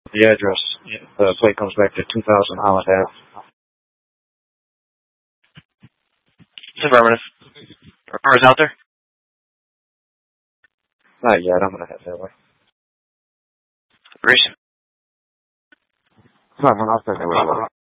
The address. The plate comes back to 2000 Holland Ave. It's affirmative. Are cars out there? Not yet. I'm going to head that way. Appreciate it. Come on, I'll take that way.